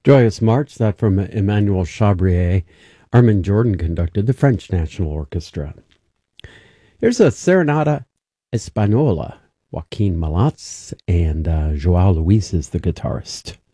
Joyous March, that from Emmanuel Chabrier. Armin Jordan conducted the French National Orchestra. Here's a Serenata Española. Joaquin Malats and Joao Luis is the guitarist.